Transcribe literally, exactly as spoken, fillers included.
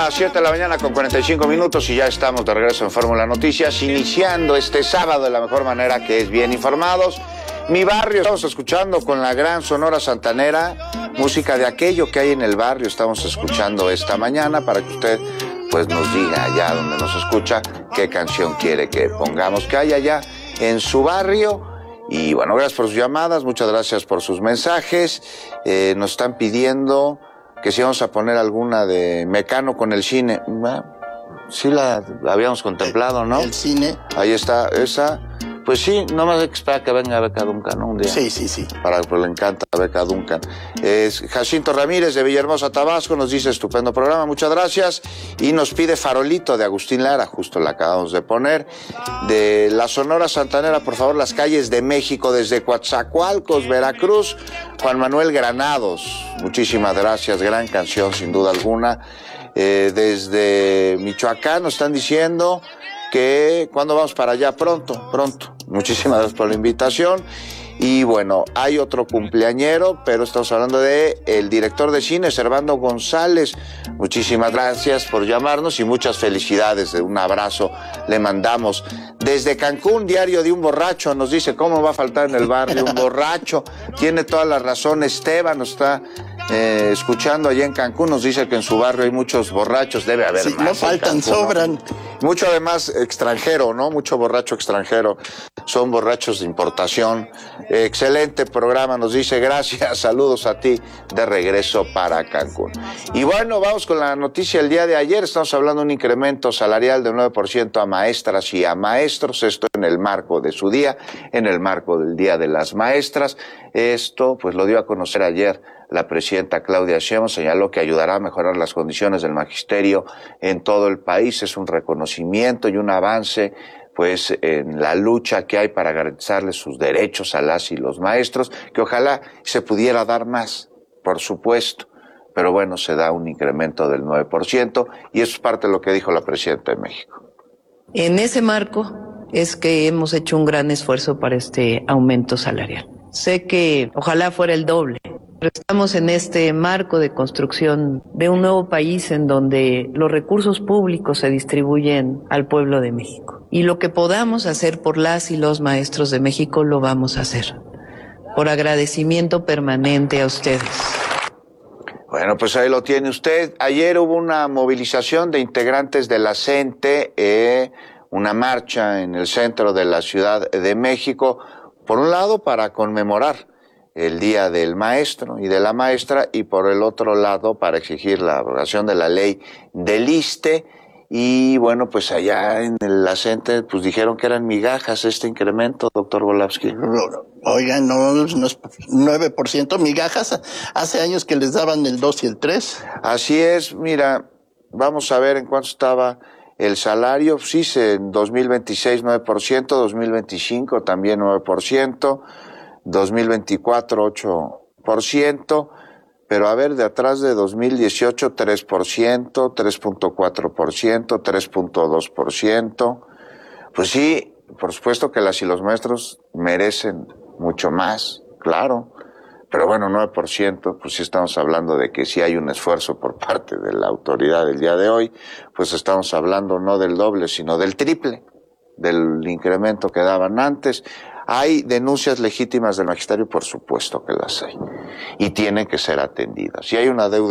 las siete de la mañana con cuarenta y cinco minutos y ya estamos de regreso en Fórmula Noticias, iniciando este sábado de la mejor manera, que es bien informados. Mi barrio, estamos escuchando con la gran Sonora Santanera, música de aquello que hay en el barrio, estamos escuchando esta mañana para que usted pues nos diga allá donde nos escucha qué canción quiere que pongamos, que hay allá en su barrio. Y bueno, gracias por sus llamadas, muchas gracias por sus mensajes. Eh, nos están pidiendo que si vamos a poner alguna de Mecano con el cine. Sí la habíamos contemplado, ¿no? El cine. Ahí está, esa. Pues sí, nomás hay que esperar que venga Beca Duncan, ¿no? Un día. Sí, sí, sí. Para que le encanta Beca Duncan. Es Jacinto Ramírez de Villahermosa, Tabasco, nos dice estupendo programa, muchas gracias. Y nos pide Farolito de Agustín Lara, justo la acabamos de poner. De la Sonora Santanera, por favor, las calles de México, desde Coatzacoalcos, Veracruz, Juan Manuel Granados. Muchísimas gracias, gran canción, sin duda alguna. Eh, desde Michoacán nos están diciendo que cuando vamos para allá, pronto, pronto. Muchísimas gracias por la invitación. Y bueno, hay otro cumpleañero, pero estamos hablando de el director de cine, Servando González. Muchísimas gracias por llamarnos y muchas felicidades. Un abrazo le mandamos. Desde Cancún, Diario de un Borracho, nos dice, ¿cómo va a faltar en el barrio un borracho? Tiene toda la razón, Esteban nos está eh, escuchando allá en Cancún, nos dice que en su barrio hay muchos borrachos, debe haber sí, más. No faltan, Cancún, sobran. ¿No? Mucho además extranjero, ¿no? Mucho borracho extranjero. Son borrachos de importación. Eh, excelente programa, nos dice, gracias, saludos a ti, de regreso para Cancún. Y bueno, vamos con la noticia del día de ayer. Estamos hablando de un incremento salarial del nueve por ciento a maestras y a maestros, esto en el marco de su día, en el marco del Día de las Maestras. Esto pues lo dio a conocer ayer la presidenta Claudia Sheinbaum, señaló que ayudará a mejorar las condiciones del magisterio en todo el país. Es un reconocimiento y un avance pues en la lucha que hay para garantizarles sus derechos a las y los maestros, que ojalá se pudiera dar más, por supuesto, pero bueno, se da un incremento del nueve por ciento y eso es parte de lo que dijo la presidenta de México. En ese marco es que hemos hecho un gran esfuerzo para este aumento salarial. Sé que ojalá fuera el doble, pero estamos en este marco de construcción de un nuevo país en donde los recursos públicos se distribuyen al pueblo de México. Y lo que podamos hacer por las y los maestros de México lo vamos a hacer, por agradecimiento permanente a ustedes. Bueno, pues ahí lo tiene usted. Ayer hubo una movilización de integrantes de la CENTE, eh, una marcha en el centro de la Ciudad de México, por un lado para conmemorar el Día del Maestro y de la Maestra, y por el otro lado para exigir la abrogación de la ley del ISSSTE. Y bueno, pues allá en la CENTE pues dijeron que eran migajas este incremento, doctor Volavsky. Oigan, no, no es nueve por ciento migajas, hace años que les daban el dos y el tres. Así es, mira, vamos a ver en cuánto estaba el salario. Sí, en dos mil veintiséis nueve por ciento, dos mil veinticinco también nueve por ciento, dos mil veinticuatro ocho por ciento, pero a ver, de atrás de dos mil dieciocho tres por ciento, tres punto cuatro por ciento, tres punto dos por ciento. Pues sí, por supuesto que las y los maestros merecen mucho más, claro, pero bueno, nueve por ciento, pues sí estamos hablando de que sí hay un esfuerzo por parte de la autoridad del día de hoy, pues estamos hablando no del doble, sino del triple del incremento que daban antes. ¿Hay denuncias legítimas del magisterio? Por supuesto que las hay, y tienen que ser atendidas. Si hay una deuda